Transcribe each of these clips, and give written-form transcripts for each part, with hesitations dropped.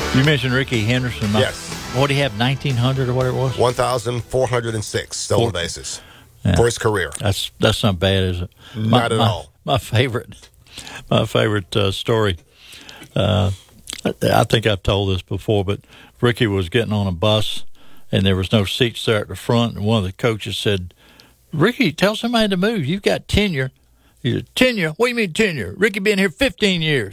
You mentioned Ricky Henderson. Yes. What did he have, 1,900 or whatever it was? 1,406 stolen bases for his career. That's not bad, is it? Not at all. My favorite story. I think I've told this before, but Ricky was getting on a bus, and there was no seats there at the front, and one of the coaches said, "Ricky, tell somebody to move. You've got tenure." He said, "Tenure? What do you mean tenure? Ricky been here 15 years."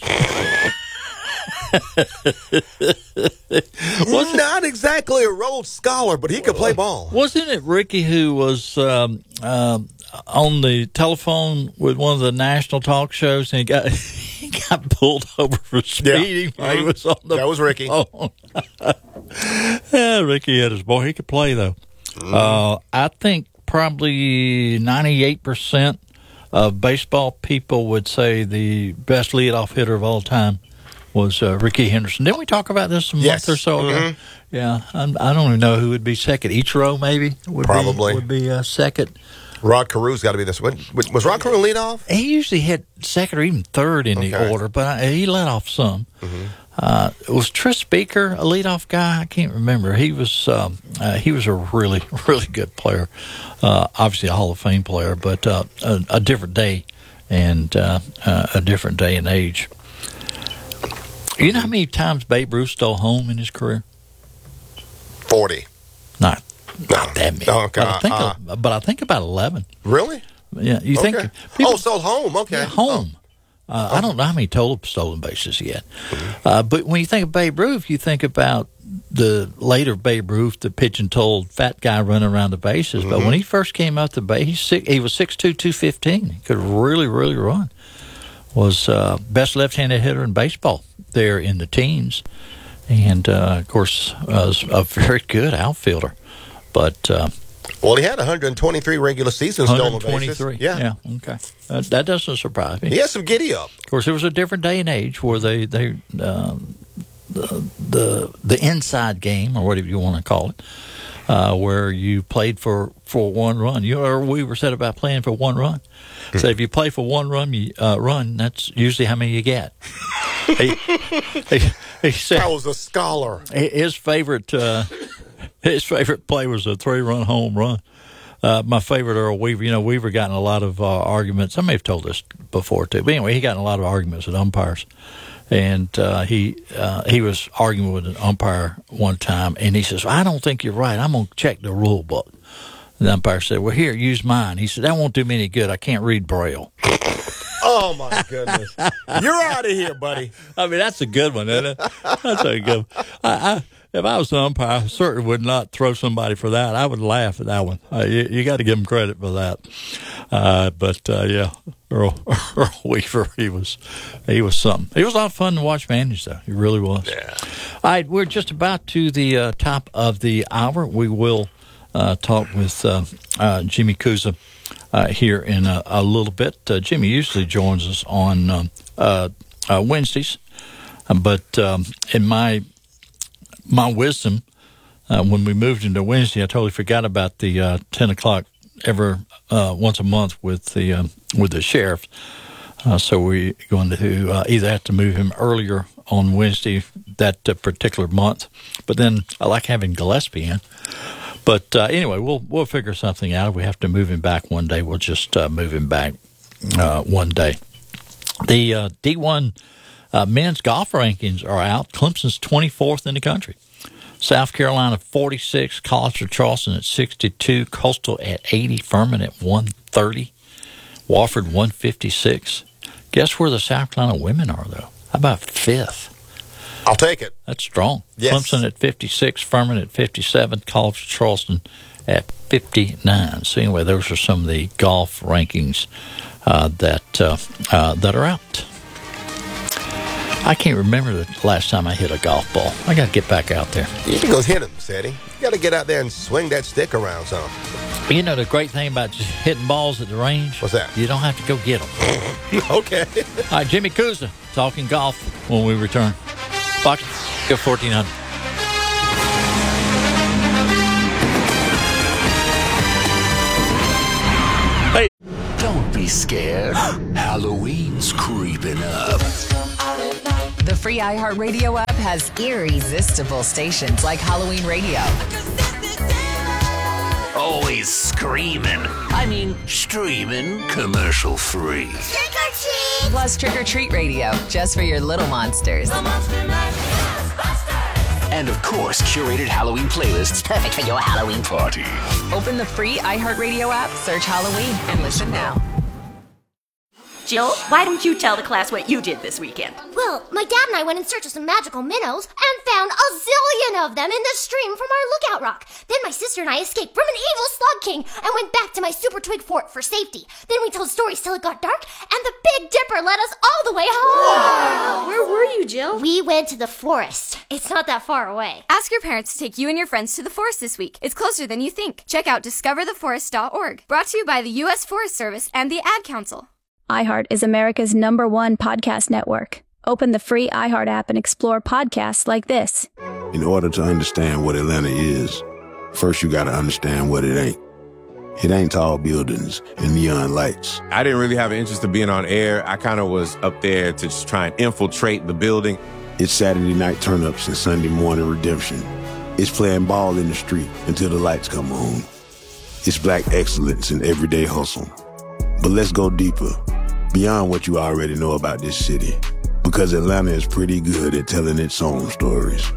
Not exactly a Rhodes Scholar, but he could play ball. Wasn't it Ricky who was on the telephone with one of the national talk shows, and he got pulled over for speeding while he was on the That was Ricky. phone? Yeah, Ricky had his boy. He could play, though. I think probably 98% of baseball people would say the best leadoff hitter of all time was Ricky Henderson. Didn't we talk about this a month or so ago? Yeah, I don't even know who would be second. Ichiro maybe would be second. Rod Carew's got to be this one. Was Rod Carew leadoff? He usually hit second or even third in the order, but he let off some. Was Tris Speaker a leadoff guy? I can't remember. He was a really, really good player. Obviously a Hall of Fame player, but a different day and a different day and age. You know how many times Babe Ruth stole home in his career? 40. Not that many. Okay. But I think about 11. Really? Yeah. You think? People, stole home. Okay. Yeah, home. I don't know how many total stolen bases yet. But when you think of Babe Ruth, you think about the later Babe Ruth, the pigeon-toed fat guy running around the bases. But when he first came out the base, he was 6'2", 215. He could really, really run. Was best left-handed hitter in baseball there in the teens. And, of course, was a very good outfielder. But he had 123 regular season stolen bases. 123. Yeah. Okay. That doesn't surprise me. He had some giddy up. Of course, it was a different day and age where the inside game, or whatever you want to call it, where you played for one run. We were said about playing for one run. So if you play for one run, that's usually how many you get. He said I was a scholar. His favorite play was a 3-run home run. My favorite, Earl Weaver. Weaver got in a lot of arguments. I may have told this before too, but anyway, he got in a lot of arguments with umpires. And he was arguing with an umpire one time, and he says, "I don't think you're right. I'm going to check the rule book." The umpire said, "Well, here, use mine." He said, "That won't do me any good. I can't read Braille." Oh, my goodness. You're out of here, buddy. I mean, that's a good one, isn't it? That's a good one. If I was the umpire, I certainly would not throw somebody for that. I would laugh at that one. You got to give him credit for that. Yeah, Earl Weaver, he was something. He was a lot of fun to watch manage, though. He really was. Yeah. All right, we're just about to the top of the hour. We will talk with Jimmy Cusa here in a little bit. Jimmy usually joins us on Wednesdays, but in my wisdom, when we moved into Wednesday, I totally forgot about the 10 o'clock once a month with the sheriff. So we're going to either have to move him earlier on Wednesday that particular month, but then I like having Gillespie in. But anyway, we'll figure something out. If we have to move him back one day, we'll just move him back one day. The D1 men's golf rankings are out. Clemson's 24th in the country. South Carolina 46, College of Charleston at 62, Coastal at 80, Furman at 130, Wofford 156. Guess where the South Carolina women are, though? How about 5th? I'll take it. That's strong. Yes. Clemson at 56, Furman at 57, College of Charleston at 59. So anyway, those are some of the golf rankings that are out. I can't remember the last time I hit a golf ball. I got to get back out there. You can go hit them, Sadie. You got to get out there and swing that stick around some. You know the great thing about just hitting balls at the range? What's that? You don't have to go get them. Okay. All right, Jimmy Cusa talking golf when we return. Fox, go 1400. Hey. Don't be scared. Halloween's creeping up. The free iHeartRadio app has irresistible stations like Halloween Radio. Always screaming. Streaming. Commercial free. Trick or treat! Plus Trick or Treat Radio, just for your little monsters. And of course, curated Halloween playlists perfect for your Halloween party. Open the free iHeartRadio app, search Halloween, and listen now. Jill, why don't you tell the class what you did this weekend? Well, my dad and I went in search of some magical minnows and found a zillion of them in the stream from our lookout rock. Then my sister and I escaped from an evil slug king and went back to my super twig fort for safety. Then we told stories till it got dark, and the Big Dipper led us all the way home. Wow. Where were you, Jill? We went to the forest. It's not that far away. Ask your parents to take you and your friends to the forest this week. It's closer than you think. Check out discovertheforest.org. Brought to you by the U.S. Forest Service and the Ad Council. iHeart is America's #1 podcast network. Open the free iHeart app and explore podcasts like this. In order to understand what Atlanta is, first you gotta understand what it ain't. It ain't tall buildings and neon lights. I didn't really have an interest in being on air. I kind of was up there to just try and infiltrate the building. It's Saturday night turn-ups and Sunday morning redemption. It's playing ball in the street until the lights come on. It's black excellence in everyday hustle. But let's go deeper, beyond what you already know about this city, because Atlanta is pretty good at telling its own stories.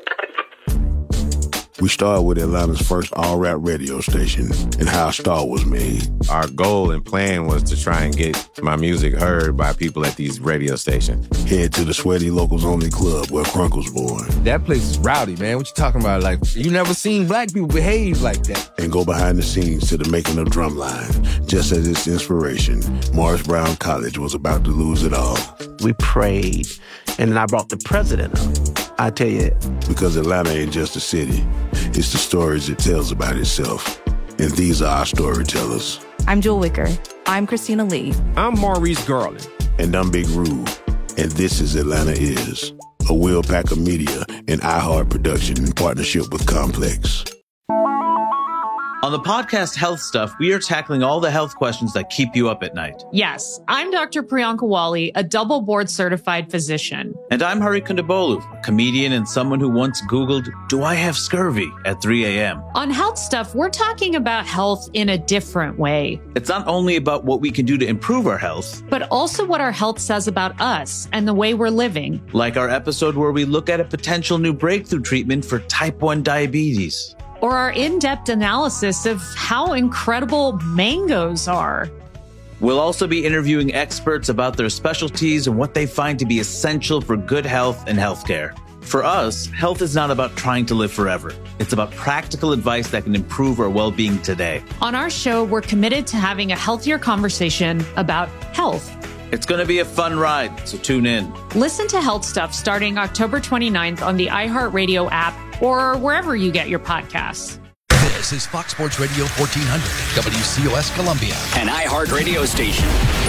We started with Atlanta's first all-rap radio station and how a star was made. Our goal and plan was to try and get my music heard by people at these radio stations. Head to the Sweaty Locals Only Club where Crunk was born. That place is rowdy, man. What you talking about? Like, you never seen black people behave like that. And go behind the scenes to the making of Drumline. Just as its inspiration, Morris Brown College was about to lose it all. We prayed, and then I brought the president up. I tell you. Because Atlanta ain't just a city. It's the stories it tells about itself. And these are our storytellers. I'm Jewel Wicker. I'm Christina Lee. I'm Maurice Garland. And I'm Big Rube. And this is Atlanta Is, a Will Packer Media and iHeart production in partnership with Complex. On the podcast Health Stuff, we are tackling all the health questions that keep you up at night. Yes, I'm Dr. Priyanka Wali, a double board certified physician. And I'm Hari Kondabolu, a comedian and someone who once Googled, "Do I have scurvy?" at 3 a.m. On Health Stuff, we're talking about health in a different way. It's not only about what we can do to improve our health, but also what our health says about us and the way we're living. Like our episode where we look at a potential new breakthrough treatment for type 1 diabetes. Or our in-depth analysis of how incredible mangoes are. We'll also be interviewing experts about their specialties and what they find to be essential for good health and healthcare. For us, health is not about trying to live forever. It's about practical advice that can improve our well-being today. On our show, we're committed to having a healthier conversation about health. It's going to be a fun ride, so tune in. Listen to Health Stuff starting October 29th on the iHeartRadio app or wherever you get your podcasts. This is Fox Sports Radio 1400, WCOS Columbia. An iHeartRadio station.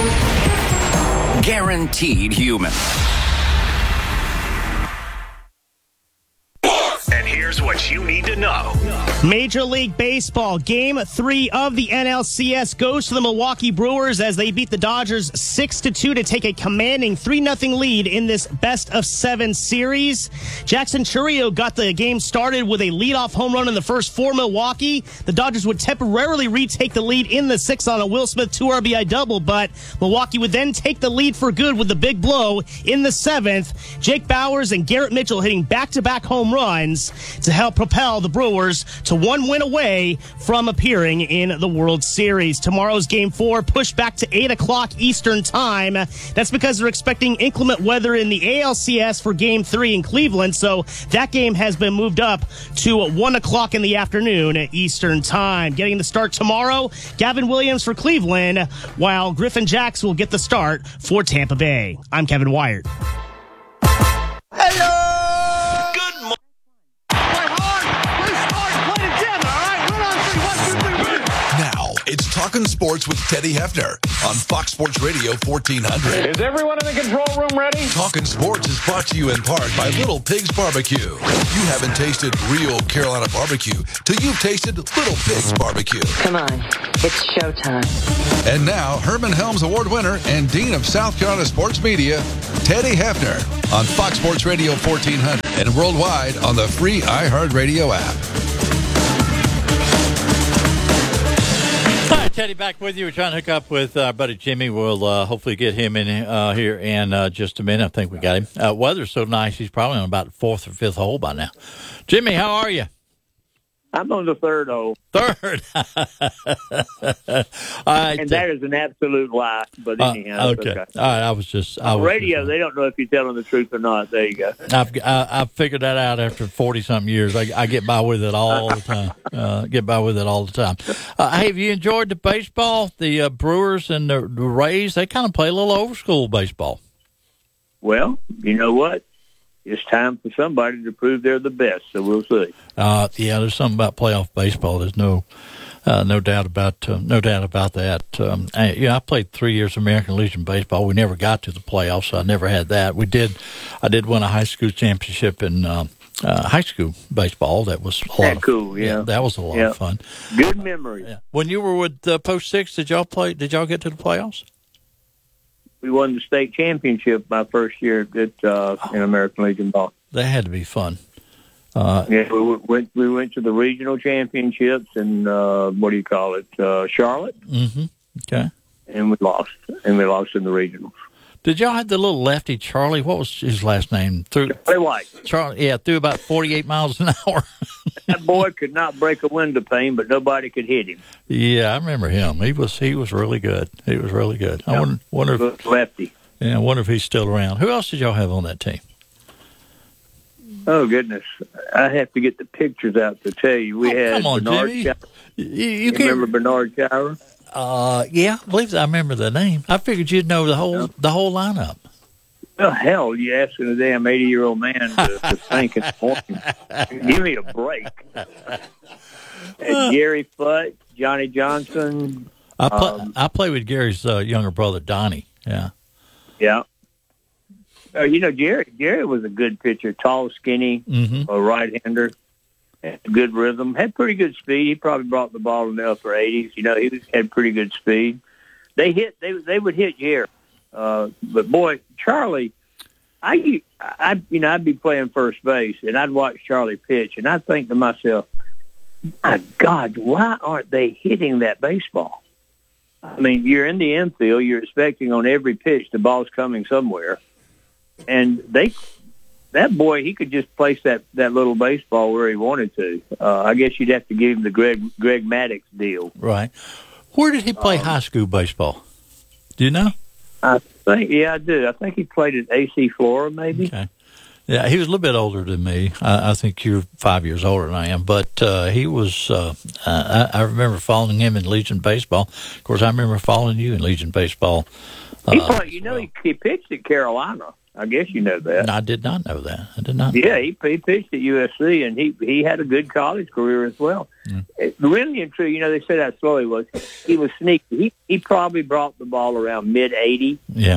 Guaranteed human. And here's what you need to know. Major League Baseball, Game 3 of the NLCS goes to the Milwaukee Brewers as they beat the Dodgers 6-2 to take a commanding 3-0 lead in this best-of-7 series. Jackson Chourio got the game started with a leadoff home run in the first for Milwaukee. The Dodgers would temporarily retake the lead in the 6th on a Will Smith 2 RBI double, but Milwaukee would then take the lead for good with the big blow in the 7th. Jake Bauers and Garrett Mitchell hitting back-to-back home runs to help propel the Brewers to one win away from appearing in the World Series. Tomorrow's Game 4 pushed back to 8 o'clock Eastern Time. That's because they're expecting inclement weather in the ALCS for Game 3 in Cleveland, so that game has been moved up to 1 o'clock in the afternoon Eastern Time. Getting the start tomorrow, Gavin Williams for Cleveland, while Griffin Jacks will get the start for Tampa Bay. I'm Kevin Wired. Hello! It's time Talking Sports with Teddy Hefner on Fox Sports Radio 1400. Is everyone in the control room ready? Talking Sports is brought to you in part by Little Pigs Barbecue. You haven't tasted real Carolina barbecue till you've tasted Little Pigs Barbecue. Come on, it's showtime. And now, Herman Helms Award winner and Dean of South Carolina Sports Media, Teddy Hefner on Fox Sports Radio 1400 and worldwide on the free iHeartRadio app. Hi, Teddy, back with you. We're trying to hook up with our buddy Jimmy. We'll hopefully get him in here in just a minute. I think we got him. Weather's so nice, he's probably on about the fourth or fifth hole by now. Jimmy, how are you? I'm on the third hole. Third. All right. And that is an absolute lie. But anyhow, okay. All right. I was on radio, they don't know if you're telling the truth or not. There you go. I've figured that out after 40-something years. I get by with it all the time. Hey, have you enjoyed the baseball? The Brewers and the Rays, they kind of play a little over-school baseball. Well, you know what? It's time for somebody to prove they're the best, so we'll see. Yeah, there's something about playoff baseball. There's no doubt about that. I played 3 years American Legion baseball. We never got to the playoffs, so I never had that. I did win a high school championship in high school baseball. That was a lot cool. Yeah, that was a lot of fun. Good memories. Yeah. When you were with Post 6, did y'all get to the playoffs? We won the state championship my first year in American Legion ball. That had to be fun. We went to the regional championships in Charlotte. Mm-hmm. Okay. And we lost in the regionals. Did y'all have the little lefty Charlie? What was his last name? Charlie White. Charlie, yeah, threw about 48 miles an hour. That boy could not break a window pane, but nobody could hit him. Yeah, I remember him. He was really good. He was really good. I wonder if lefty. Yeah, I wonder if he's still around. Who else did y'all have on that team? Oh goodness, I have to get the pictures out to tell you. We had come on, Bernard. Jimmy. You remember Bernard Shira? Yeah, I believe I remember the name. I figured you'd know the whole lineup. Well, hell, you asking a damn 80-year-old man to think in the morning. Give me a break. Gary Foote, Johnny Johnson. I play with Gary's younger brother, Donnie. Yeah. Yeah. Gary was a good pitcher, tall, skinny, a right-hander, had good rhythm, had pretty good speed. He probably brought the ball in the upper 80s. He had pretty good speed. They would hit Gary. But boy, Charlie, I'd be playing first base and I'd watch Charlie pitch and I'd think to myself, my God, why aren't they hitting that baseball? I mean, you're in the infield, you're expecting on every pitch the ball's coming somewhere. And that boy, he could just place that little baseball where he wanted to. I guess you'd have to give him the Greg Maddux deal. Right. Where did he play high school baseball? Do you know? I do. I think he played at AC Flora, maybe. Okay. Yeah, he was a little bit older than me. I think you're 5 years older than I am. But he was, I remember following him in Legion baseball. Of course, I remember following you in Legion baseball. He pitched at Carolina. I guess you know that. I did not know that. I did not. Yeah, he pitched at USC, and he had a good college career as well. Really and true, they said how slow he was. He was sneaky. He probably brought the ball around mid-80. Yeah.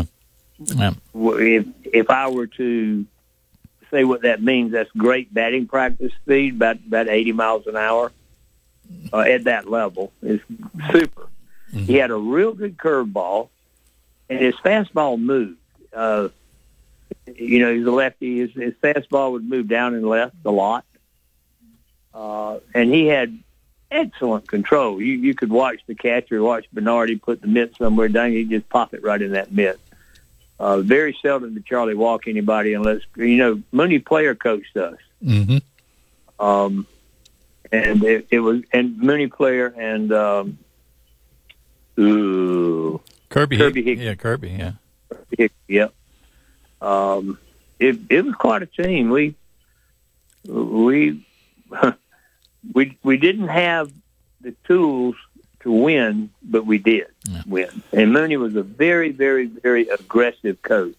If I were to say what that means, that's great batting practice speed, about 80 miles an hour at that level. It's super. Mm-hmm. He had a real good curveball, and his fastball moved. He's a lefty. His fastball would move down and left a lot. And he had excellent control. You could watch the catcher, watch Bernardi put the mitt somewhere down. He'd just pop it right in that mitt. Very seldom did Charlie walk anybody unless, Mooney Player coached us. Mm-hmm. And it was, and Mooney Player and, Kirby Hickey. Yeah, Kirby, yeah. Hickey, yep. It was quite a team. We didn't have the tools to win, but we did win. And Mooney was a very, very, very aggressive coach.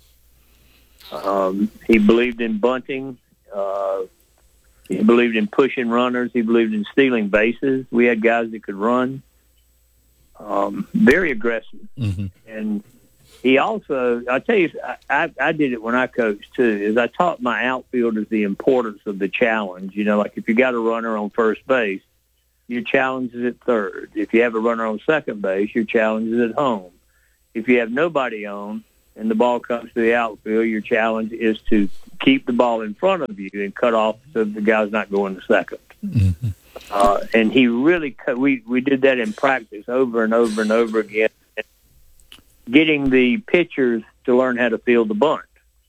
He believed in bunting. He believed in pushing runners. He believed in stealing bases. We had guys that could run. very aggressive. And he also, I tell you, I did it when I coached too, is I taught my outfielders the importance of the challenge. You know, like if you got a runner on first base, your challenge is at third. If you have a runner on second base, your challenge is at home. If you have nobody on and the ball comes to the outfield, your challenge is to keep the ball in front of you and cut off so the guy's not going to second. And he really, we did that in practice over and over and over again, getting the pitchers to learn how to field the bunt.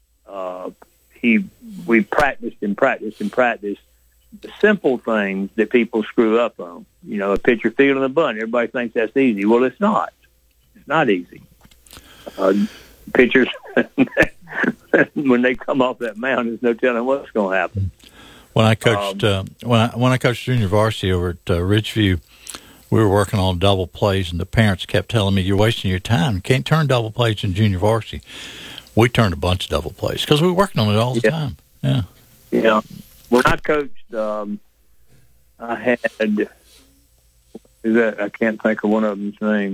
We practiced and practiced and practiced the simple things that people screw up on. You know, a pitcher fielding the bunt, everybody thinks that's easy. Well, it's not. It's not easy. Pitchers, when they come off that mound, there's no telling what's going to happen. When I coached, when I coached junior varsity over at Ridgeview, we were working on double plays, and the parents kept telling me, "You're wasting your time. You can't turn double plays in junior varsity." We turned a bunch of double plays because we were working on it all the time. Yeah. Yeah. When I coached, I had, I can't think of one of them's name.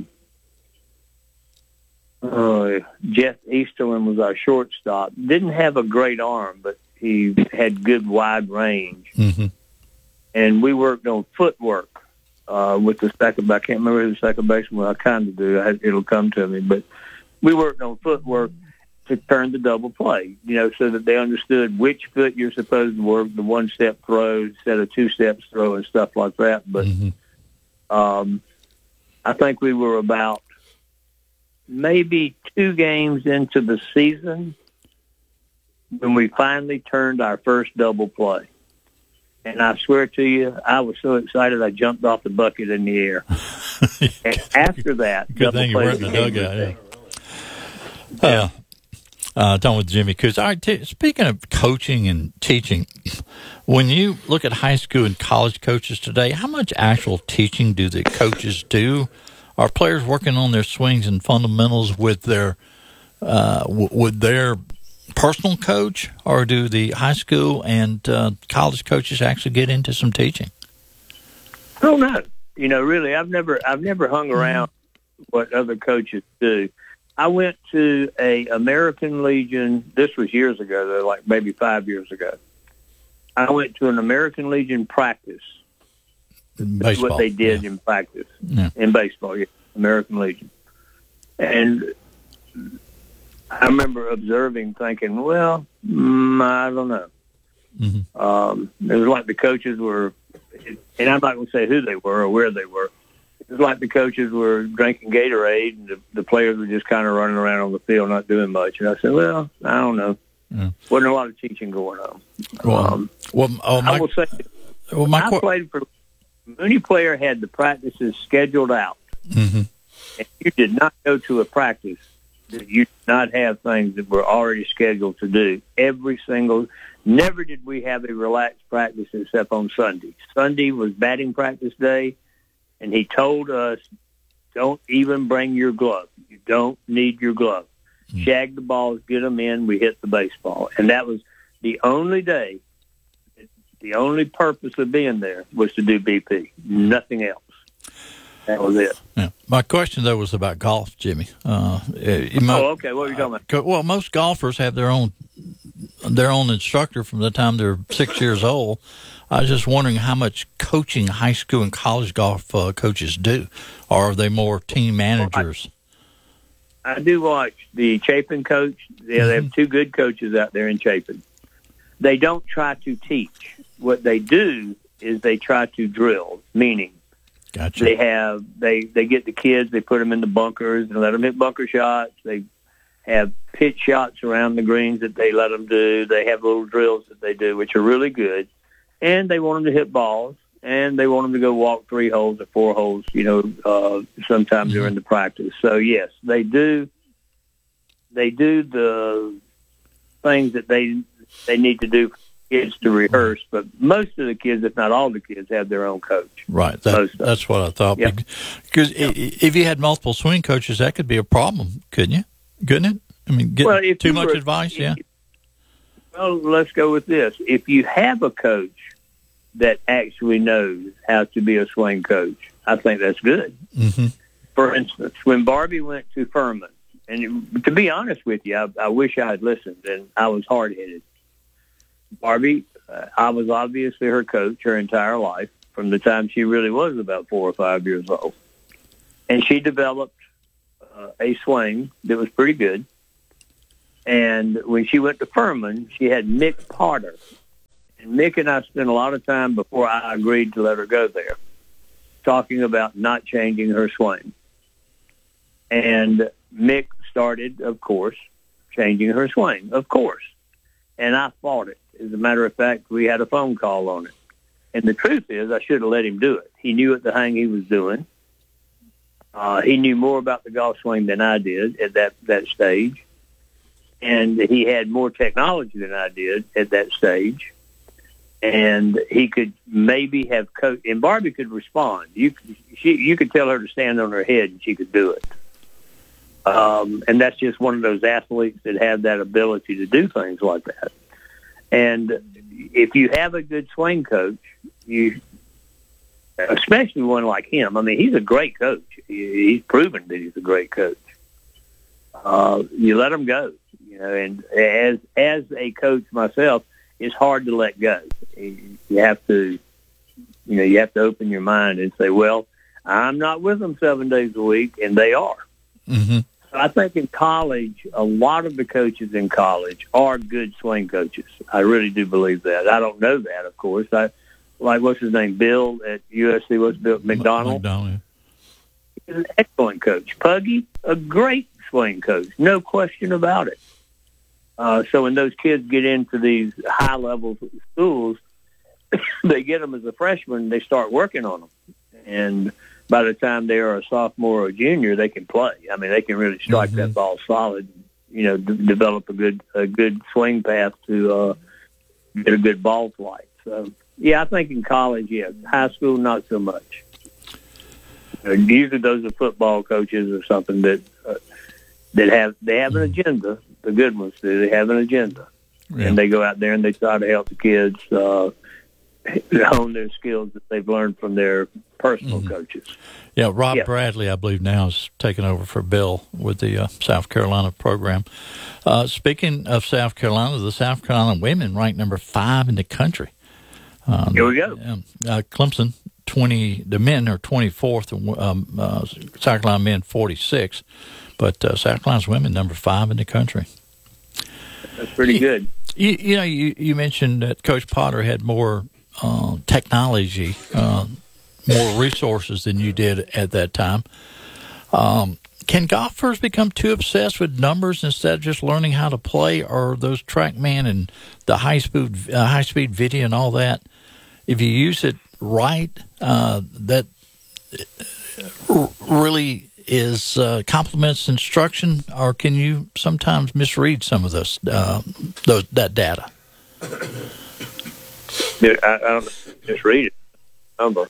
Jeff Easterlin was our shortstop. Didn't have a great arm, but he had good wide range. And we worked on footwork with the second. I can't remember who the second baseman was. I kind of do. It'll come to me. But we worked on footwork to turn the double play, you know, so that they understood which foot you're supposed to work, the one-step throw instead of two-step throw and stuff like that. But I think we were about maybe 2 games into the season when we finally turned our first double play. And I swear to you, I was so excited I jumped off the bucket in the air. And after that, good thing you weren't in the dugout. Yeah. Talking with Jimmy Kuza. All right, speaking of coaching and teaching, when you look at high school and college coaches today, how much actual teaching do the coaches do? Are players working on their swings and fundamentals with their personal coach, or do the high school and college coaches actually get into some teaching? I don't know. You know, really, I've never hung around what other coaches do. I went to a American Legion. This was years ago, though, like maybe 5 years ago. I went to an American Legion practice. That's what they did in practice in baseball. Yeah, American Legion, and I remember observing, thinking, well, I don't know. It was like the coaches were, and I'm not going to say who they were or where they were. It was like the coaches were drinking Gatorade, and the players were just kind of running around on the field, not doing much. And I said, well, I don't know. Wasn't a lot of teaching going on. I will say, I played for Mooney Player had the practices scheduled out. And you did not go to a practice that you did not have things that were already scheduled to do. Never did we have a relaxed practice except on Sunday. Sunday was batting practice day, and he told us, don't even bring your glove. You don't need your glove. Shag the balls, get them in, we hit the baseball. And that was the only day, the only purpose of being there was to do BP, nothing else. That was it. Yeah. My question, though, was about golf, Jimmy. Okay. What are you talking about? Well, most golfers have their own instructor from the time they're 6 years old. I was just wondering how much coaching high school and college golf coaches do, or are they more team managers? I do watch the Chapin coach. Yeah, they have 2 good coaches out there in Chapin. They don't try to teach. What they do is they try to drill, meaning gotcha. They get the kids, they put them in the bunkers and let them hit bunker shots. They have pitch shots around the greens that they let them do. They have little drills that they do, which are really good. And they want them to hit balls, and they want them to go walk 3 holes or 4 holes, you know, sometime during the practice. So, yes, they do the things that they need to do for kids to rehearse, but most of the kids, if not all the kids, have their own coach. Right. That's what I thought. Yeah. Because if you had multiple swing coaches, that could be a problem, couldn't it? I mean, too much advice, yeah. Well, let's go with this. If you have a coach that actually knows how to be a swing coach, I think that's good. For instance, when Barbie went to Furman, and to be honest with you, I wish I had listened, and I was hard-headed. Barbie, I was obviously her coach her entire life, from the time she really was about 4 or 5 years old. And she developed a swing that was pretty good. And when she went to Furman, she had Mick Potter. And Mick and I spent a lot of time before I agreed to let her go there, talking about not changing her swing. And Mick started, of course, changing her swing, of course. And I fought it. As a matter of fact, we had a phone call on it. And the truth is, I should have let him do it. He knew at the hang he was doing. He knew more about the golf swing than I did at that stage. And he had more technology than I did at that stage. And he could maybe have coached, and Barbie could respond. You could tell her to stand on her head, and she could do it. And that's just one of those athletes that have that ability to do things like that. And if you have a good swing coach, especially one like him, I mean, he's a great coach. He's proven that he's a great coach. You let him go, and as a coach myself, it's hard to let go. You have to open your mind and say, well, I'm not with them 7 days a week, and they are. Mm-hmm. So I think in college, a lot of the coaches in college are good swing coaches. I really do believe that. I don't know that, of course. What's his name? Bill at USC. What's Bill McDonald? McDonald. He's an excellent coach. Puggy, a great swing coach, no question about it. So when those kids get into these high levels of schools, they get them as a freshman, and they start working on them. And by the time they are a sophomore or a junior, they can play. I mean, they can really strike that ball solid, develop a good swing path to get a good ball flight. So, yeah, I think in college, yeah. High school, not so much. Usually those are football coaches or something that have an agenda. The good ones do. They have an agenda. Yeah. And they go out there and they try to help the kids hone their skills that they've learned from their personal coaches. Yeah, Rob Bradley, I believe now, is taking over for Bill with the South Carolina program. Speaking of South Carolina, the South Carolina women ranked number 5 in the country. Here we go. Clemson, the men are 24th, South Carolina men 46th, but South Carolina's women number 5 in the country. That's pretty good. You mentioned that Coach Potter had more technology, more resources than you did at that time. Can golfers become too obsessed with numbers instead of just learning how to play, or those TrackMan and the high speed video and all that? If you use it right, that really is complements instruction, or can you sometimes misread some of that data? I don't misread it. Number.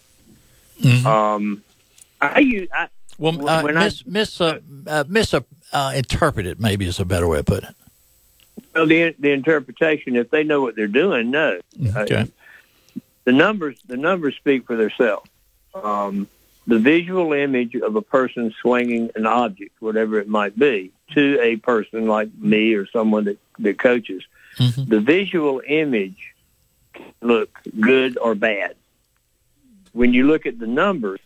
Misinterpret it, maybe is a better way of putting it. Well, the interpretation, if they know what they're doing, no. Okay. The numbers speak for themselves. The visual image of a person swinging an object, whatever it might be, to a person like me or someone that coaches, the visual image can look good or bad. When you look at the numbers,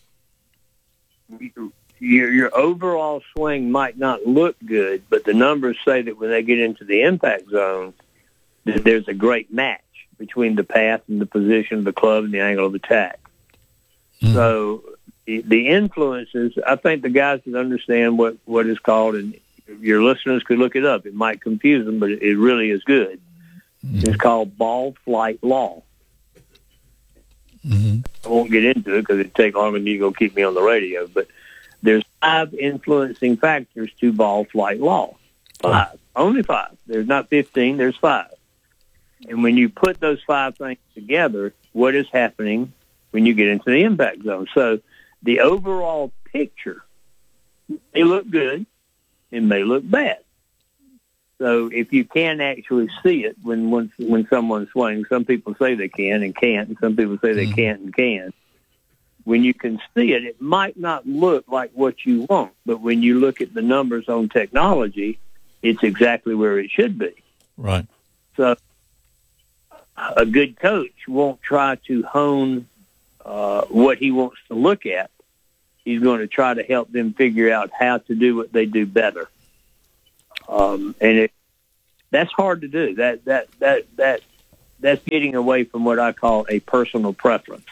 your overall swing might not look good, but the numbers say that when they get into the impact zone, that there's a great match between the path and the position of the club and the angle of attack. So the influences, I think the guys that understand what is called, and your listeners could look it up. It might confuse them, but it really is good. It's called ball flight law. I won't get into it because it'd take longer than you go keep me on the radio, but there's 5 influencing factors to ball flight law. 5. Only 5. There's not 15, there's 5. And when you put those 5 things together, what is happening when you get into the impact zone? So the overall picture may look good, it may look bad. So if you can actually see it when someone swings, some people say they can and can't, and some people say they can't and can. when you can see it, it might not look like what you want, but when you look at the numbers on technology, it's exactly where it should be. Right. So a good coach won't try to hone what he wants to look at. He's going to try to help them figure out how to do what they do better. And that's hard to do. That's getting away from what I call a personal preference.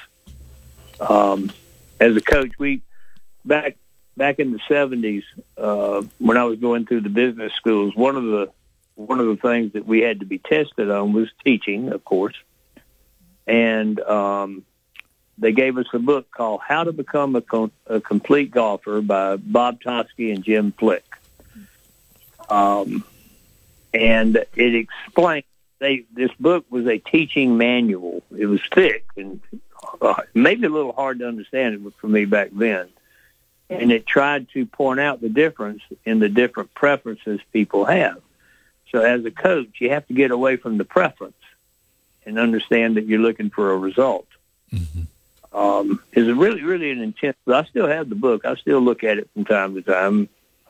As a coach, we back in the 70s, when I was going through the business schools, one of the things that we had to be tested on was teaching, of course. And they gave us a book called How to Become a Complete Golfer by Bob Toski and Jim Flick. And it explained, this book was a teaching manual. It was thick and maybe a little hard to understand for me back then. And it tried to point out the difference in the different preferences people have. So as a coach, you have to get away from the preference and understand that you're looking for a result. Mm-hmm. It's really, really an intense. I still have the book. I still look at it from time to time.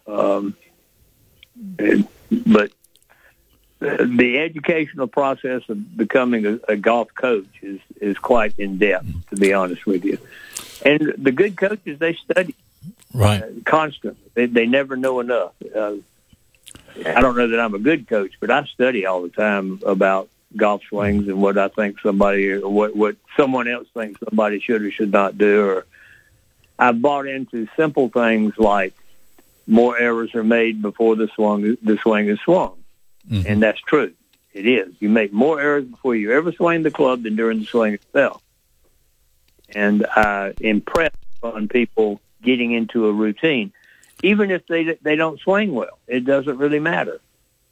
But the educational process of becoming a golf coach is quite in depth, to be honest with you. And the good coaches, they study constantly. They never know enough. I don't know that I'm a good coach, but I study all the time about golf swings and what I think somebody, or what someone else thinks somebody should or should not do. Or I've bought into simple things like more errors are made before the swing is swung. Mm-hmm. And that's true. It is. You make more errors before you ever swing the club than during the swing itself. And I impress on people getting into a routine. Even if they don't swing well, it doesn't really matter.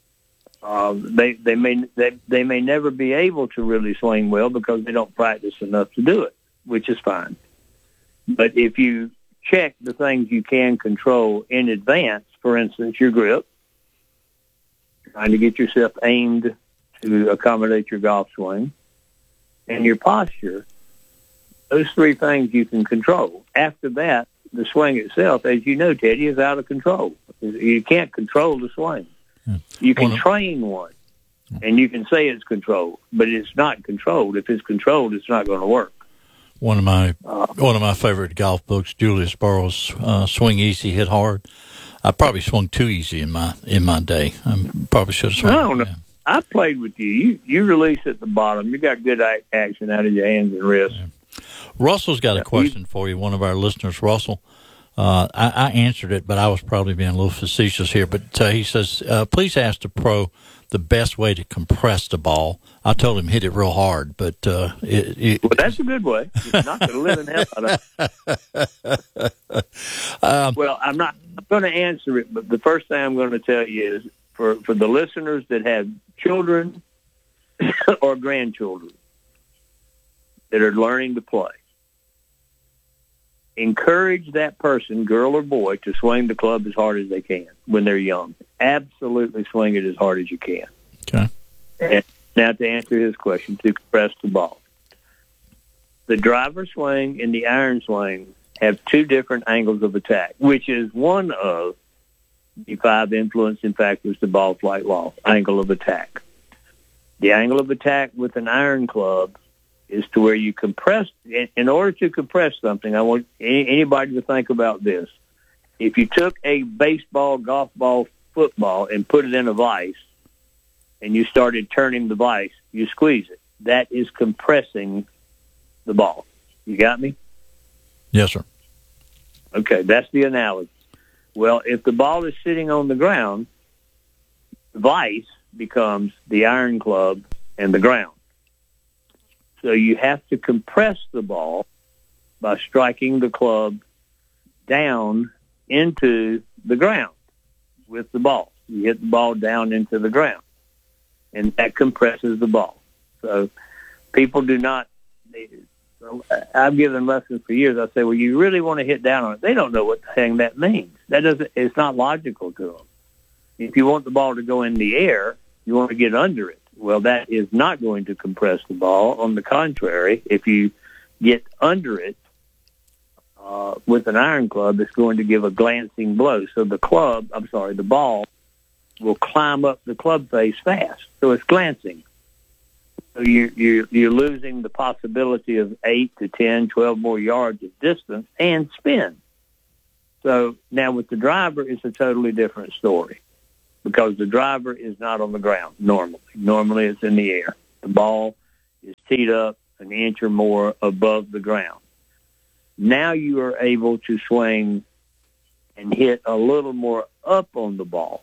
They may never be able to really swing well because they don't practice enough to do it, which is fine. But if you check the things you can control in advance, for instance, your grip, trying to get yourself aimed to accommodate your golf swing, and your posture, those three things you can control. After that, the swing itself, as you know, Teddy, is out of control. You can't control the swing. You can train one, and you can say it's controlled, but it's not controlled. If it's controlled, it's not going to work. One of my favorite golf books, Julius Burrows, Swing Easy, Hit Hard. I probably swung too easy in my day. I probably should have swung. I don't know. Yeah. I played with you. You release at the bottom. You got good action out of your hands and wrists. Yeah. Russell's got a question for you, one of our listeners, Russell. I answered it, but I was probably being a little facetious here. But he says, please ask the pro the best way to compress the ball. I told him hit it real hard, but well, that's a good way. It's not going to live in hell out of it. Well, I'm going to answer it, but the first thing I'm going to tell you is for the listeners that have children or grandchildren that are learning to play, encourage that person, girl or boy, to swing the club as hard as they can when they're young. Absolutely swing it as hard as you can. Okay. And now to answer his question, to compress the ball. The driver swing and the iron swing have two different angles of attack, which is one of the 5 influencing factors to ball flight law, angle of attack. The angle of attack with an iron club is to where you compress. In order to compress something, I want anybody to think about this. If you took a baseball, golf ball, football, and put it in a vise, and you started turning the vise, you squeeze it. That is compressing the ball. You got me? Yes, sir. Okay, that's the analogy. Well, if the ball is sitting on the ground, the vise becomes the iron club and the ground. So you have to compress the ball by striking the club down into the ground with the ball. You hit the ball down into the ground, and that compresses the ball. So people do not – I've given lessons for years. I say, well, you really want to hit down on it. They don't know what the heck that means. It's not logical to them. If you want the ball to go in the air, you want to get under it. Well, that is not going to compress the ball. On the contrary, if you get under it, with an iron club, it's going to give a glancing blow. So the ball will climb up the club face fast. So it's glancing. So you're losing the possibility of 8 to 10, 12 more yards of distance and spin. So now with the driver, it's a totally different story because the driver is not on the ground normally. Normally it's in the air. The ball is teed up an inch or more above the ground. Now you are able to swing and hit a little more up on the ball.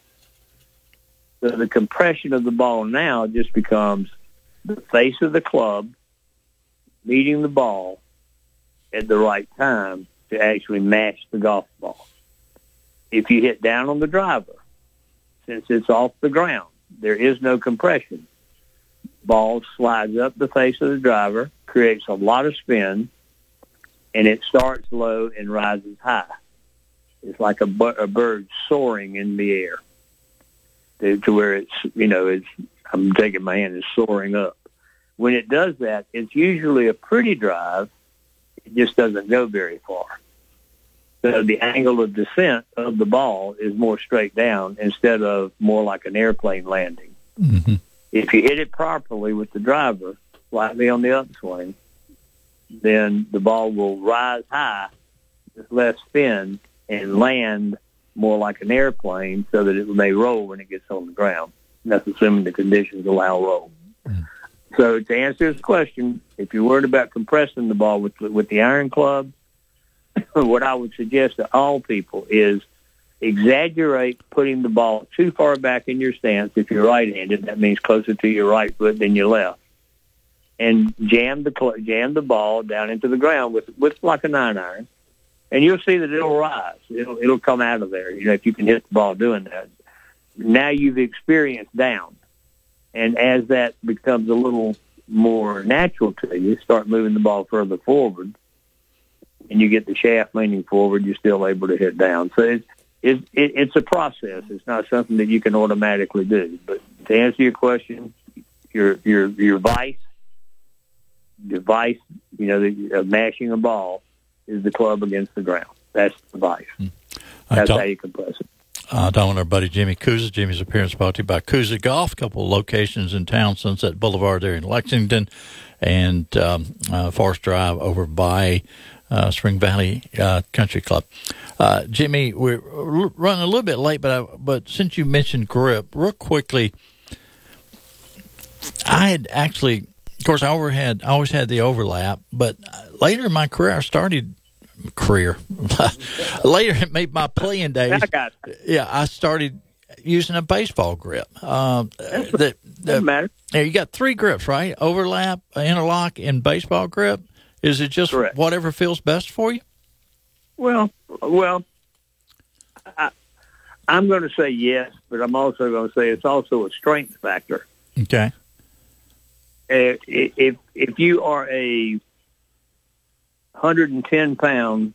So the compression of the ball now just becomes the face of the club meeting the ball at the right time to actually match the golf ball. If you hit down on the driver, since it's off the ground, there is no compression. Ball slides up the face of the driver, creates a lot of spin, and it starts low and rises high. It's like a bird soaring in the air to where I'm taking my hand, it's soaring up. When it does that, it's usually a pretty drive. It just doesn't go very far. So the angle of descent of the ball is more straight down instead of more like an airplane landing. Mm-hmm. If you hit it properly with the driver, slightly on the upswing, then the ball will rise high with less spin and land more like an airplane so that it may roll when it gets on the ground. And that's assuming the conditions allow roll. Mm. So to answer this question, if you're worried about compressing the ball with the iron club, what I would suggest to all people is exaggerate putting the ball too far back in your stance. If you're right-handed, that means closer to your right foot than your left. And jam the ball down into the ground with like a 9-iron, and you'll see that it'll rise. It'll come out of there. If you can hit the ball doing that. Now you've experienced down, and as that becomes a little more natural to you, start moving the ball further forward, and you get the shaft leaning forward. You're still able to hit down. So it's a process. It's not something that you can automatically do. But to answer your question, your vice, of mashing a ball is the club against the ground. That's the vice. That's how you compress it. Don and our buddy Jimmy Kuza. Jimmy's appearance brought to you by Kuza Golf. A couple of locations in town, Sunset Boulevard there in Lexington, and Forest Drive over by Spring Valley Country Club. Jimmy, we're running a little bit late, but since you mentioned grip, real quickly, I had actually, of course, I always had the overlap, but later in my career, later it made my playing days. I started using a baseball grip. Doesn't matter. You got 3 grips, right? Overlap, interlock, and baseball grip. Is it just Correct. Whatever feels best for you? Well, I'm going to say yes, but I'm also going to say it's also a strength factor. Okay. If you are a 110-pound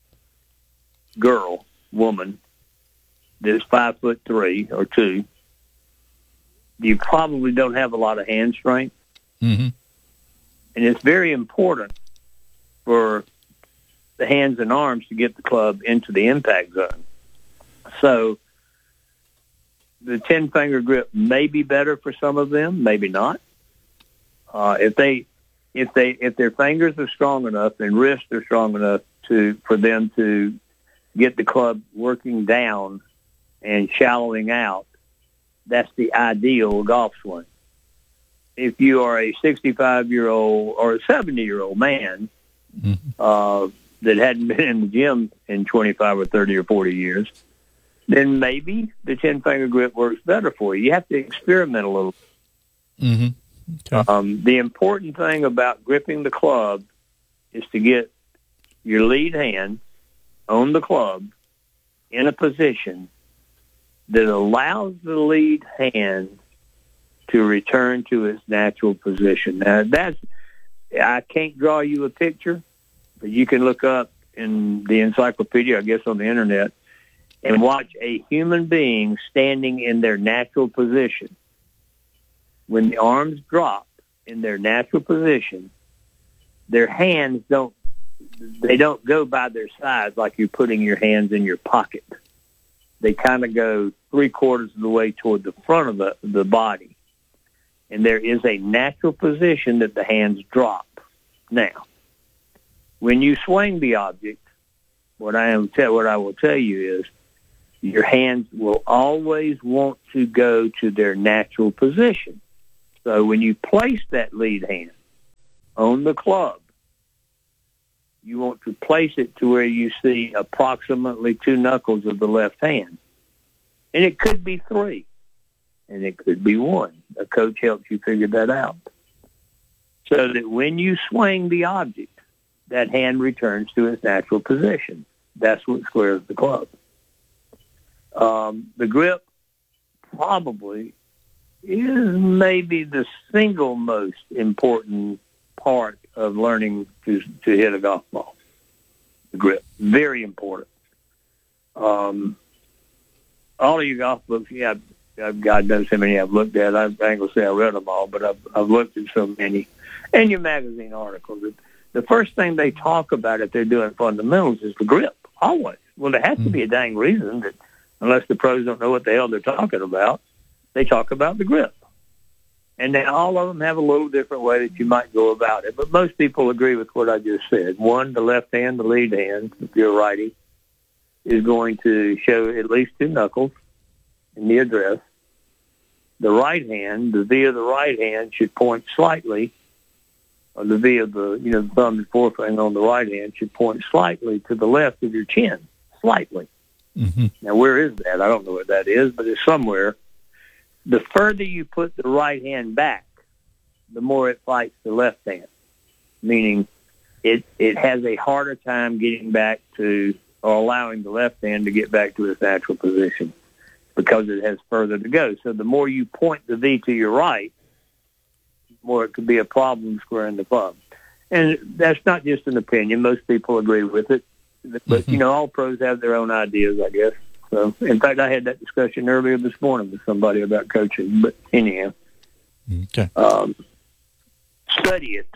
woman that's 5'3" or 2, you probably don't have a lot of hand strength. Mm-hmm. And it's very important for the hands and arms to get the club into the impact zone. So the 10-finger grip may be better for some of them, maybe not. If their fingers are strong enough and wrists are strong enough for them to get the club working down and shallowing out, that's the ideal golf swing. If you are a 65-year-old or a 70-year-old man that hadn't been in the gym in 25 or 30 or 40 years, then maybe the 10-finger grip works better for you. You have to experiment a little. Mm-hmm. Okay. The important thing about gripping the club is to get your lead hand on the club in a position that allows the lead hand to return to its natural position. Now, I can't draw you a picture, but you can look up in the encyclopedia, I guess on the internet, and watch a human being standing in their natural position. When the arms drop in their natural position, their hands don't they don't go by their sides like you're putting your hands in your pocket. They kind of go 3/4 of the way toward the front of the body. And there is a natural position that the hands drop. Now, when you swing the object, what I will tell you is your hands will always want to go to their natural position. So when you place that lead hand on the club, you want to place it to where you see approximately 2 knuckles of the left hand. And it could be 3, and it could be 1. A coach helps you figure that out. So that when you swing the object, that hand returns to its natural position. That's what squares the club. The grip probably is maybe the single most important part of learning to hit a golf ball. The grip, very important. All of your golf books, God knows how many I've looked at. I ain't gonna say I read them all, but I've looked at so many. And your magazine articles. The first thing they talk about if they're doing fundamentals is the grip, always. Well, there has to be a dang reason that, unless the pros don't know what the hell they're talking about, they talk about the grip. And then all of them have a little different way that you might go about it. But most people agree with what I just said. One, the left hand, the lead hand, if you're a righty, is going to show at least 2 knuckles in the address. The right hand, the V of the right hand should point slightly, or the V of the thumb and forefinger on the right hand should point slightly to the left of your chin, slightly. Mm-hmm. Now, where is that? I don't know what that is, but it's somewhere. The further you put the right hand back, the more it fights the left hand, meaning it has a harder time getting back to, or allowing the left hand to get back to its natural position because it has further to go. So the more you point the V to your right, the more it could be a problem squaring the thumb. And that's not just an opinion. Most people agree with it. But, all pros have their own ideas, I guess. So, in fact, I had that discussion earlier this morning with somebody about coaching. But anyhow, okay. Study it.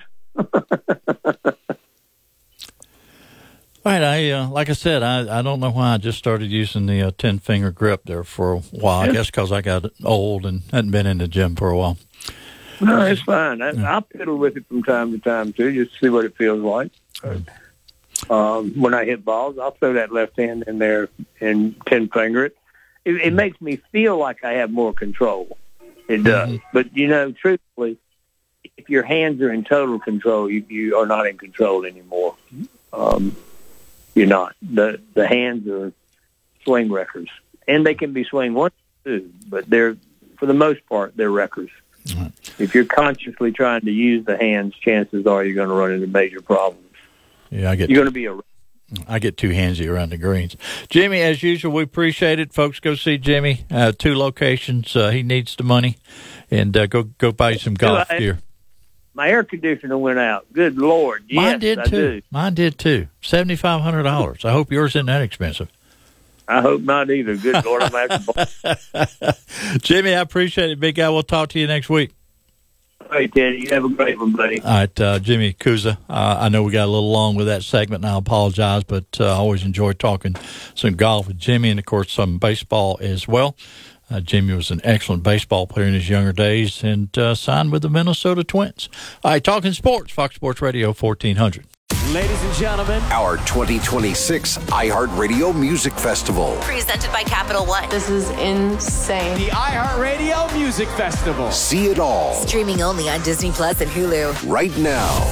All right, like I said, I don't know why I just started using the 10-finger grip there for a while. I guess because I got old and hadn't been in the gym for a while. No, it's fine. I'll fiddle with it from time to time, too, just to see what it feels like. When I hit balls, I'll throw that left hand in there and 10-finger it. It makes me feel like I have more control. It does. Mm-hmm. But, truthfully, if your hands are in total control, you are not in control anymore. You're not. The hands are swing wreckers. And they can be swing 1, 2, but they're, for the most part, they're wreckers. Mm-hmm. If you're consciously trying to use the hands, chances are you're going to run into major problems. Yeah, you're going to be I get too handsy around the greens. Jimmy, as usual, we appreciate it. Folks, go see Jimmy. 2 locations. He needs the money. And go buy some golf gear. My air conditioner went out. Good Lord. Yes, Mine did, too. Mine did, too. $7,500. I hope yours isn't that expensive. I hope not either. Good Lord. I'm after Jimmy, I appreciate it, big guy. We'll talk to you next week. Hey, Teddy, you have a great one, buddy. All right, Jimmy Kuza. I know we got a little long with that segment, and I apologize, but I always enjoy talking some golf with Jimmy and, of course, some baseball as well. Jimmy was an excellent baseball player in his younger days and signed with the Minnesota Twins. All right, talking sports, Fox Sports Radio 1400. Ladies and gentlemen, our 2026 iHeartRadio Music Festival. Presented by Capital One. This is insane. The iHeartRadio Music Festival. See it all. Streaming only on Disney Plus and Hulu. Right now.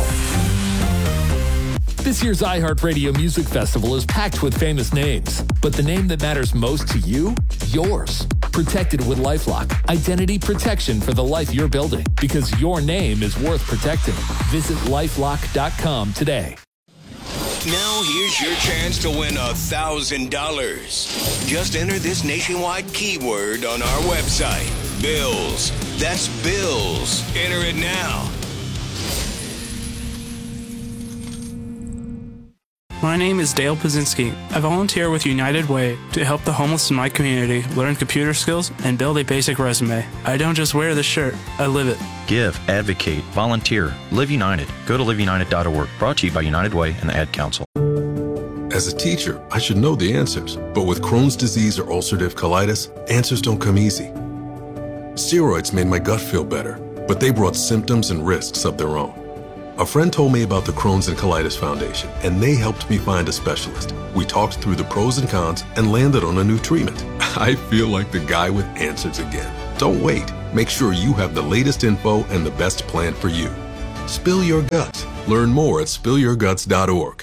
This year's iHeartRadio Music Festival is packed with famous names, but the name that matters most to you? Yours. Protected with LifeLock. Identity protection for the life you're building, because your name is worth protecting. Visit LifeLock.com today. Now here's your chance to win $1,000. Just enter this nationwide keyword on our website. Bills. That's Bills. Enter it now. My name is Dale Pazinski. I volunteer with United Way to help the homeless in my community learn computer skills and build a basic resume. I don't just wear the shirt, I live it. Give, advocate, volunteer, Live United. Go to liveunited.org. Brought to you by United Way and the Ad Council. As a teacher, I should know the answers. But with Crohn's disease or ulcerative colitis, answers don't come easy. Steroids made my gut feel better, but they brought symptoms and risks of their own. A friend told me about the Crohn's and Colitis Foundation, and they helped me find a specialist. We talked through the pros and cons and landed on a new treatment. I feel like the guy with answers again. Don't wait. Make sure you have the latest info and the best plan for you. Spill your guts. Learn more at spillyourguts.org.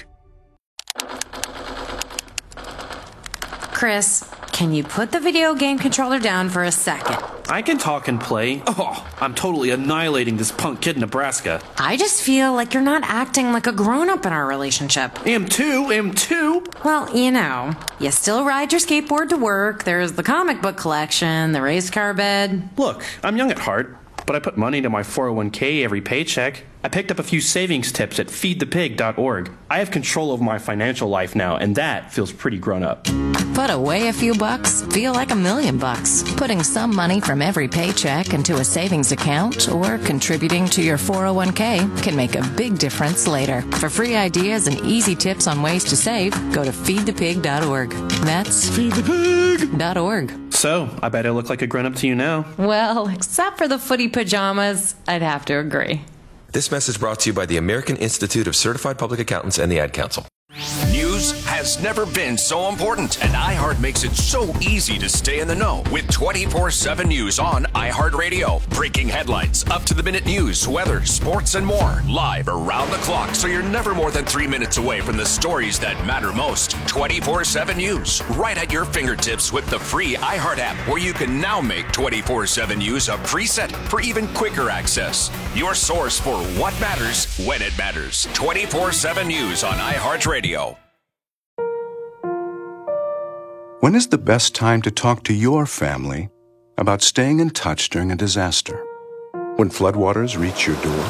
Chris, can you put the video game controller down for a second? I can talk and play. Oh, I'm totally annihilating this punk kid in Nebraska. I just feel like you're not acting like a grown-up in our relationship. Am too. Well, you still ride your skateboard to work, there's the comic book collection, the race car bed. Look, I'm young at heart, but I put money into my 401k every paycheck. I picked up a few savings tips at feedthepig.org. I have control over my financial life now, and that feels pretty grown up. Put away a few bucks, feel like $1 million. Putting some money from every paycheck into a savings account or contributing to your 401k can make a big difference later. For free ideas and easy tips on ways to save, go to feedthepig.org. That's feedthepig.org. So, I bet I look like a grown-up to you now. Well, except for the footy pajamas, I'd have to agree. This message brought to you by the American Institute of Certified Public Accountants and the Ad Council. News has never been so important, and iHeart makes it so easy to stay in the know with 24/7 news on iHeartRadio. Breaking headlines, up-to-the-minute news, weather, sports, and more. Live around the clock, so you're never more than 3 minutes away from the stories that matter most. 24/7 news, right at your fingertips with the free iHeart app, where you can now make 24/7 news a preset for even quicker access. Your source for what matters when it matters. 24/7 news on iHeartRadio. When is the best time to talk to your family about staying in touch during a disaster? When floodwaters reach your door?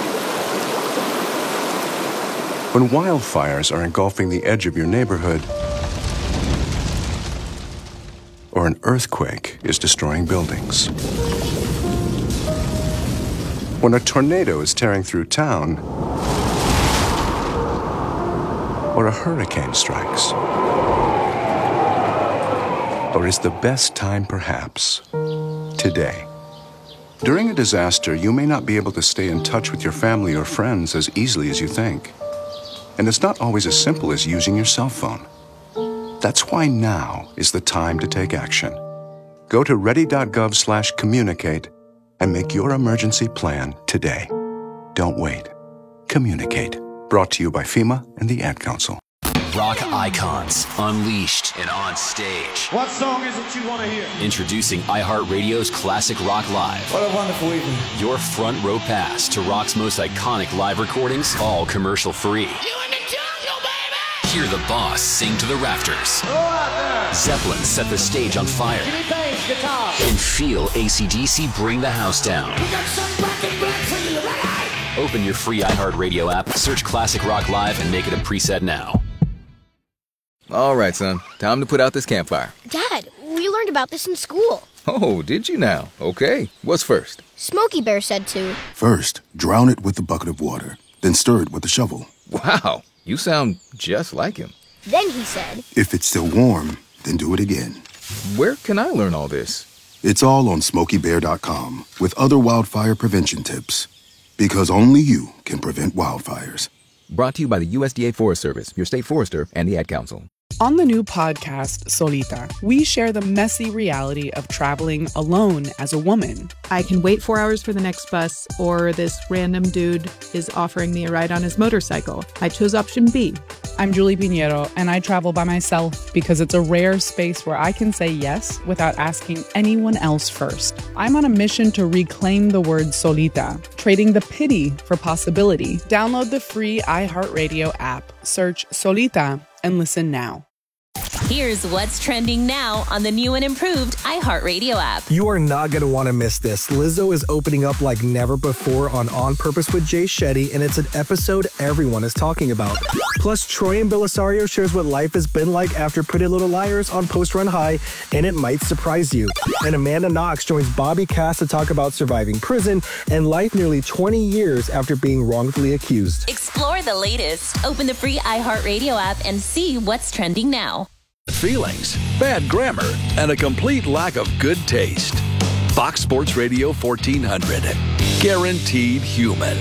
When wildfires are engulfing the edge of your neighborhood? Or an earthquake is destroying buildings? When a tornado is tearing through town? Or a hurricane strikes? Or is the best time perhaps today? During a disaster, you may not be able to stay in touch with your family or friends as easily as you think. And it's not always as simple as using your cell phone. That's why now is the time to take action. Go to ready.gov/communicate and make your emergency plan today. Don't wait. Communicate. Brought to you by FEMA and the Ad Council. Rock icons, unleashed and on stage. What song is it you want to hear? Introducing iHeartRadio's Classic Rock Live. What a wonderful evening. Your front row pass to rock's most iconic live recordings, all commercial free. You in the jungle, baby! Hear the boss sing to the rafters. Go out there! Zeppelin set the stage on fire. Jimmy Page, guitar. And feel AC/DC bring the house down. We got some black and black for you, right? Open your free iHeartRadio app, search Classic Rock Live, and make it a preset now. All right, son. Time to put out this campfire. Dad, we learned about this in school. Oh, did you now? Okay. What's first? Smokey Bear said to. First, drown it with a bucket of water, then stir it with a shovel. Wow, you sound just like him. Then he said. If it's still warm, then do it again. Where can I learn all this? It's all on SmokeyBear.com with other wildfire prevention tips. Because only you can prevent wildfires. Brought to you by the USDA Forest Service, your state forester, and the Ad Council. On the new podcast, Solita, we share the messy reality of traveling alone as a woman. I can wait 4 hours for the next bus, or this random dude is offering me a ride on his motorcycle. I chose option B. I'm Julie Pinheiro, and I travel by myself because it's a rare space where I can say yes without asking anyone else first. I'm on a mission to reclaim the word solita, trading the pity for possibility. Download the free iHeartRadio app, search Solita, and listen now. Here's what's trending now on the new and improved iHeartRadio app. You are not going to want to miss this. Lizzo is opening up like never before on Purpose with Jay Shetty, and it's an episode everyone is talking about. Plus, Troy and Belisario shares what life has been like after Pretty Little Liars on Post Run High, and it might surprise you. And Amanda Knox joins Bobby Cass to talk about surviving prison and life nearly 20 years after being wrongfully accused. Explore the latest. Open the free iHeartRadio app and see what's trending now. Feelings, bad grammar, and a complete lack of good taste. Fox Sports Radio 1400. Guaranteed human.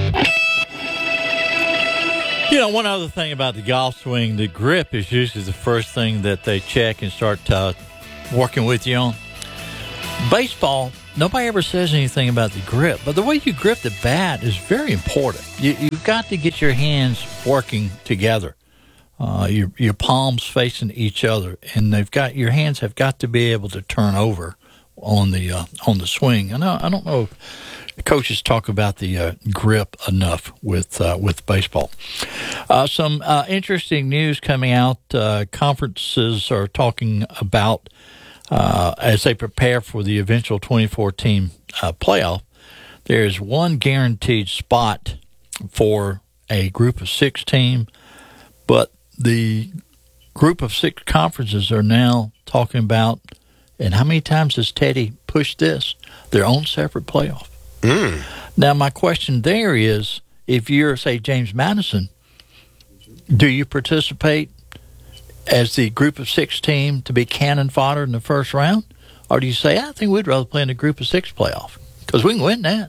You know, one other thing about the golf swing, the grip is usually the first thing that they check and start working with you on. Baseball, nobody ever says anything about the grip, but the way you grip the bat is very important. You've got to get your hands working together. Your palms facing each other, and your hands have got to be able to turn over on the swing. And I don't know if the coaches talk about the grip enough with baseball. Some interesting news coming out. Conferences are talking about as they prepare for the eventual 2014 playoff. There's one guaranteed spot for a group of 6 team, but the group of 6 conferences are now talking about, and how many times has Teddy pushed this, their own separate playoff. Now, my question there is, if you're, say, James Madison, do you participate as the group of 6 team to be cannon fodder in the first round? Or do you say, I think we'd rather play in the group of 6 playoff because we can win that?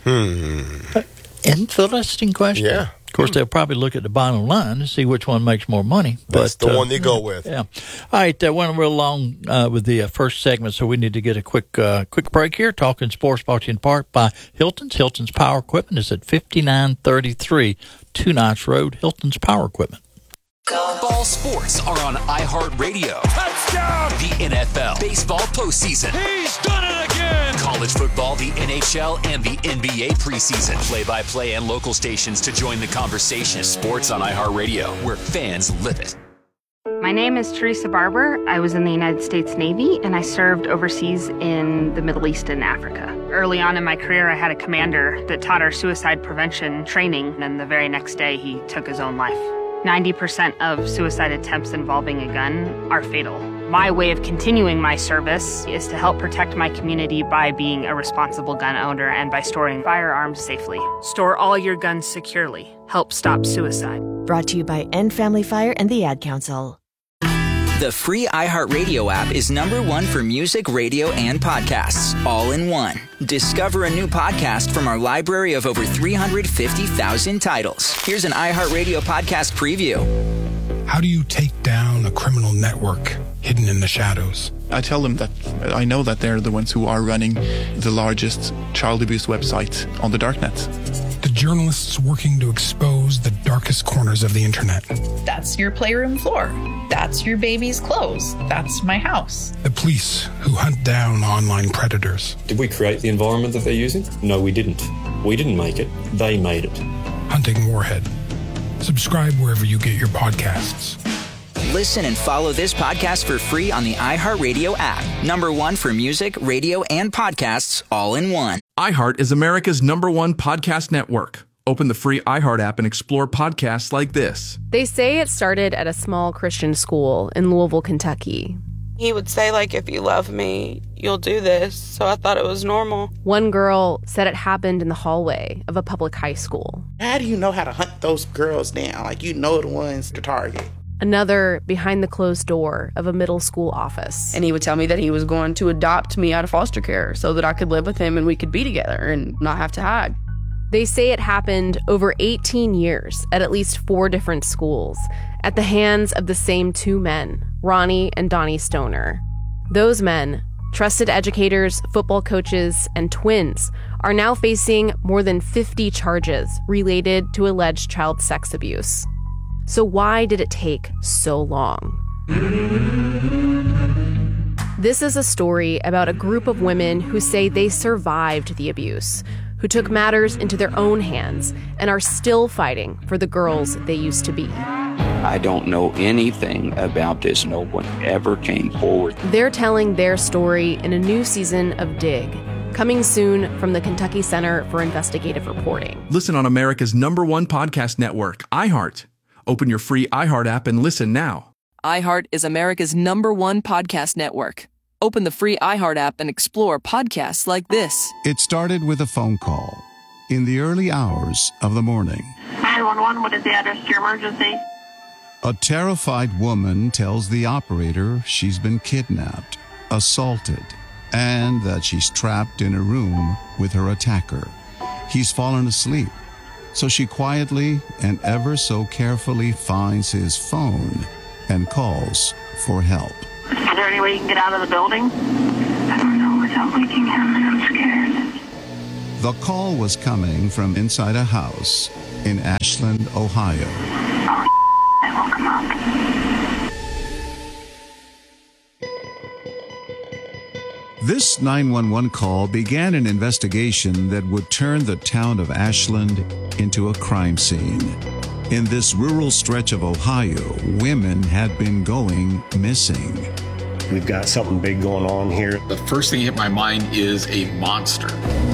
Interesting question. Yeah. Of course, they'll probably look at the bottom line and see which one makes more money. That's the one they go with. Yeah. All right, went real long with the first segment, so we need to get a quick break here. Talking sports brought to you in part by Hilton's. Hilton's Power Equipment is at 5933 Two Notch Road. Hilton's Power Equipment. Ball sports are on iHeartRadio. Touchdown! The NFL, baseball postseason. He's done it again! College football, the NHL, and the NBA preseason. Play-by-play and local stations to join the conversation. Sports on iHeartRadio, where fans live it. My name is Teresa Barber. I was in the United States Navy, and I served overseas in the Middle East and Africa. Early on in my career, I had a commander that taught our suicide prevention training, and the very next day, he took his own life. 90% of suicide attempts involving a gun are fatal. My way of continuing my service is to help protect my community by being a responsible gun owner and by storing firearms safely. Store all your guns securely. Help stop suicide. Brought to you by End Family Fire and the Ad Council. The free iHeartRadio app is #1 for music, radio, and podcasts, all in one. Discover a new podcast from our library of over 350,000 titles. Here's an iHeartRadio podcast preview. How do you take down a criminal network hidden in the shadows? I tell them that I know that they're the ones who are running the largest child abuse website on the darknet. The journalists working to expose the darkest corners of the internet. That's your playroom floor. That's your baby's clothes. That's my house. The police who hunt down online predators. Did we create the environment that they're using? No, we didn't. We didn't make it. They made it. Hunting Warhead. Subscribe wherever you get your podcasts. Listen and follow this podcast for free on the iHeartRadio app. #1 for music, radio, and podcasts, all in one. iHeart is America's #1 podcast network. Open the free iHeart app and explore podcasts like this. They say it started at a small Christian school in Louisville, Kentucky. He would say, like, if you love me, you'll do this. So I thought it was normal. One girl said it happened in the hallway of a public high school. How do you know how to hunt those girls down? Like, you know the ones to target. Another behind the closed door of a middle school office. And he would tell me that he was going to adopt me out of foster care so that I could live with him and we could be together and not have to hide. They say it happened over 18 years at least 4 different schools at the hands of the same 2 men, Ronnie and Donnie Stoner. Those men, trusted educators, football coaches, and twins, are now facing more than 50 charges related to alleged child sex abuse. So why did it take so long? This is a story about a group of women who say they survived the abuse, who took matters into their own hands and are still fighting for the girls they used to be. I don't know anything about this. No one ever came forward. They're telling their story in a new season of Dig, coming soon from the Kentucky Center for Investigative Reporting. Listen on America's #1 podcast network, iHeart. Open your free iHeart app and listen now. iHeart is America's #1 podcast network. Open the free iHeart app and explore podcasts like this. It started with a phone call in the early hours of the morning. 911, what is the address to your emergency? A terrified woman tells the operator she's been kidnapped, assaulted, and that she's trapped in a room with her attacker. He's fallen asleep, so she quietly and ever so carefully finds his phone and calls for help. Is there any way you can get out of the building? I don't know without waking him, and I'm scared. The call was coming from inside a house in Ashland, Ohio. Oh, I woke him up. This 911 call began an investigation that would turn the town of Ashland into a crime scene. In this rural stretch of Ohio, women had been going missing. We've got something big going on here. The first thing that hit my mind is a monster.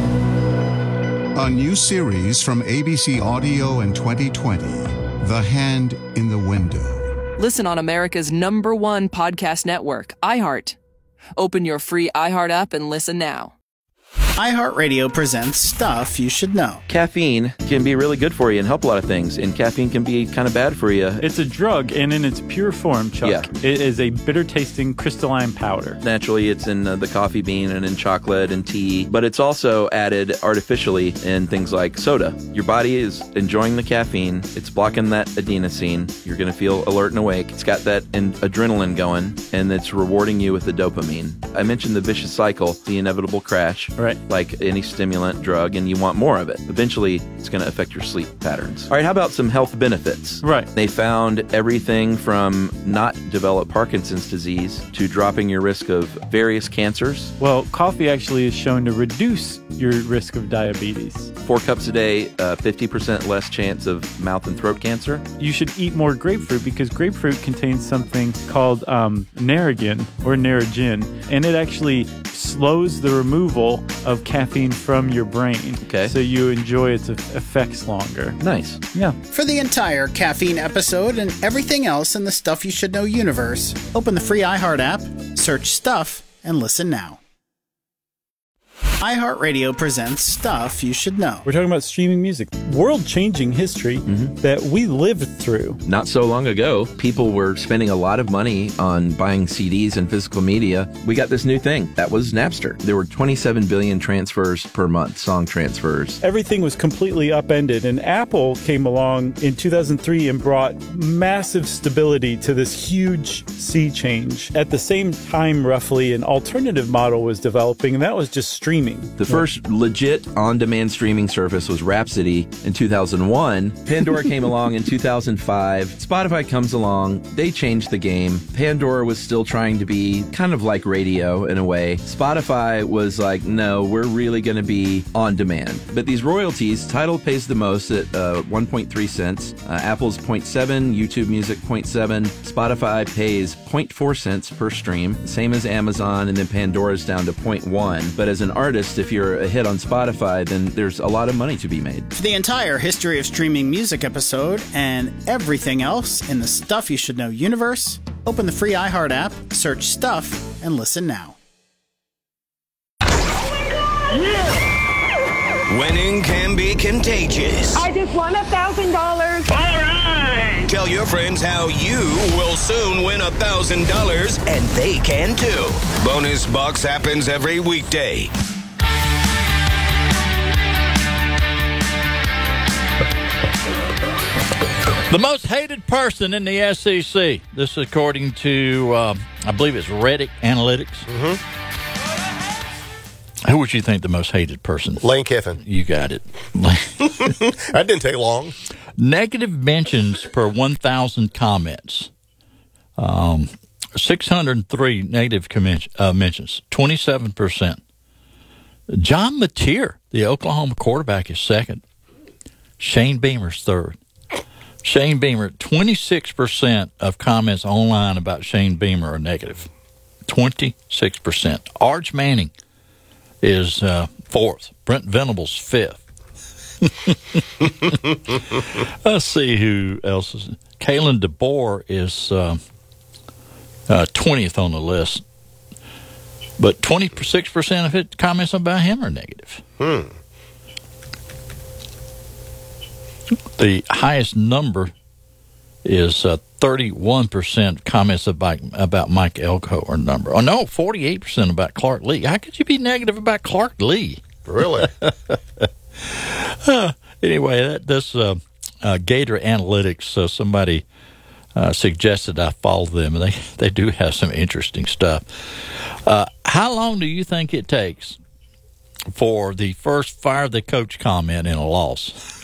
A new series from ABC Audio in 2020, The Hand in the Window. Listen on America's #1 podcast network, iHeart. Open your free iHeart app and listen now. iHeartRadio presents Stuff You Should Know. Caffeine can be really good for you and help a lot of things, and caffeine can be kind of bad for you. It's a drug, and in its pure form, Chuck, it is a bitter-tasting crystalline powder. Naturally, it's in the coffee bean and in chocolate and tea, but it's also added artificially in things like soda. Your body is enjoying the caffeine. It's blocking that adenosine. You're going to feel alert and awake. It's got that adrenaline going, and it's rewarding you with the dopamine. I mentioned the vicious cycle, the inevitable crash. Right. Like any stimulant drug, and you want more of it. Eventually, it's going to affect your sleep patterns. All right, how about some health benefits? Right. They found everything from not develop Parkinson's disease to dropping your risk of various cancers. Well, coffee actually is shown to reduce your risk of diabetes. 4 cups a day, 50% less chance of mouth and throat cancer. You should eat more grapefruit because grapefruit contains something called Narragin or Narragin, and it actually slows the removal of caffeine from your brain. Okay. So you enjoy its effects longer. Nice. Yeah. For the entire caffeine episode and everything else in the Stuff You Should Know universe, open the free iHeart app, search Stuff, and listen now. iHeartRadio presents Stuff You Should Know. We're talking about streaming music, world-changing history that we lived through. Not so long ago, people were spending a lot of money on buying CDs and physical media. We got this new thing. That was Napster. There were 27 billion transfers per month, song transfers. Everything was completely upended, and Apple came along in 2003 and brought massive stability to this huge sea change. At the same time, roughly, an alternative model was developing, and that was just streaming. The first legit on-demand streaming service was Rhapsody in 2001. Pandora came along in 2005. Spotify comes along. They changed the game. Pandora was still trying to be kind of like radio in a way. Spotify was like, no, we're really going to be on demand. But these royalties, Tidal pays the most at 1.3 cents. Apple's 0.7, YouTube Music 0.7. Spotify pays 0.4 cents per stream, same as Amazon, and then Pandora's down to 0.1. But as an artist, if you're a hit on Spotify, then there's a lot of money to be made. For the entire history of streaming music episode and everything else in the Stuff You Should Know universe, open the free iHeart app, search Stuff, and listen now. Winning can be contagious. I just won $1,000. All right! Tell your friends how you will soon win $1,000, and they can too. Bonus Bucks happens every weekday. The most hated person in the SEC. This is according to, I believe it's Reddit Analytics. Who would you think the most hated person? Lane Kiffin. You got it. That didn't take long. Negative mentions per 1,000 comments. 603 negative mentions, 27%. John Mateer, the Oklahoma quarterback, is second. Shane Beamer's third. Shane Beamer, 26% of comments online about Shane Beamer are negative. 26%. Arch Manning is fourth. Brent Venables, fifth. Let's see who else is. Kalen DeBoer is 20th on the list. But 26% of it comments about him are negative. The highest number is 31% comments about Mike Elko or number. Oh, no, 48% about Clark Lee. How could you be negative about Clark Lee? Really? Anyway, this Gator Analytics, somebody suggested I follow them, and they do have some interesting stuff. How long do you think it takes for the first fire the coach comment in a loss?